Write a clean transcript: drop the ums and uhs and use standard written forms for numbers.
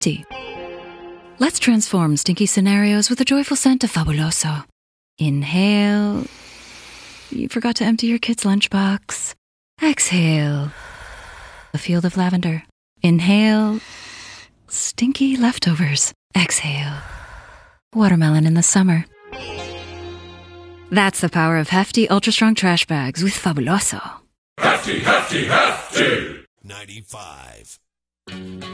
Hefty. Let's transform stinky scenarios with the joyful scent of Fabuloso. Inhale. You forgot to empty your kid's lunchbox. Exhale. A field of lavender. Inhale. Stinky leftovers. Exhale. Watermelon in the summer. That's the power of Hefty Ultra Strong Trash Bags with Fabuloso. Hefty, hefty, hefty! 95.